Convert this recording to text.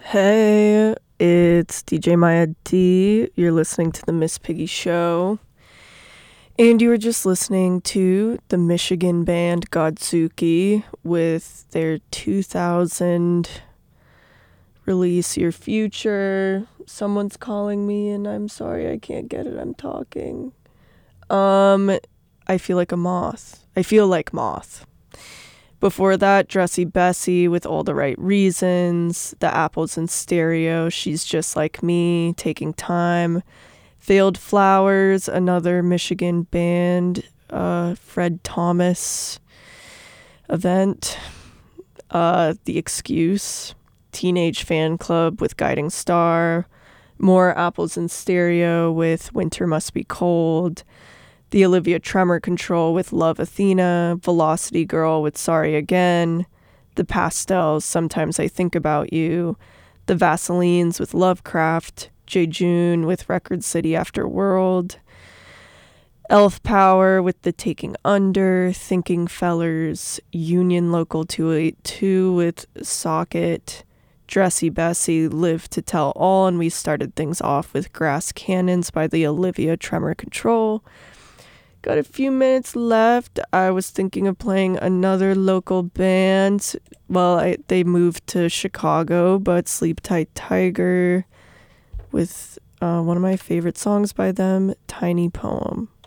Hey, it's DJ Maya D. You're listening to the Miss Piggy Show. And you were just listening to the Michigan band Godzuki with their 2000 release Your Future. Someone's calling me and I'm sorry I can't get it. I'm talking. I feel like a moth. I feel like moth. Before that, Dressy Bessie with All the Right Reasons, The Apples in Stereo, She's Just Like Me, Taking Time, Failed Flowers, another Michigan band, Fred Thomas event, The Excuse, Teenage Fan Club with Guiding Star, more Apples in Stereo with Winter Must Be Cold, the Olivia Tremor Control with Love Athena, Velocity Girl with Sorry Again, the Pastels, Sometimes I Think About You, the Vaselines with Lovecraft, J. June with Record City After World, Elf Power with The Taking Under, Thinking Fellers, Union Local 282 with Socket, Dressy Bessie, Live to Tell All, and we started things off with Grass Cannons by the Olivia Tremor Control. Got a few minutes left. I was thinking of playing another local band. Well, they moved to Chicago, but Sleep Tight Tiger with one of my favorite songs by them, Tiny Poem.